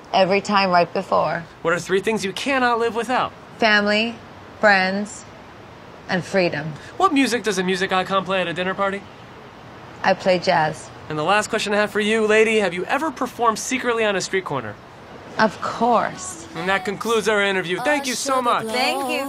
every time right before. What are 3 things you cannot live without? Family, friends, and freedom. What music does a music icon play at a dinner party? I play jazz. And the last question I have for you, lady, have you ever performed secretly on a street corner? Of course. And that concludes our interview. Thank you so much. Thank you.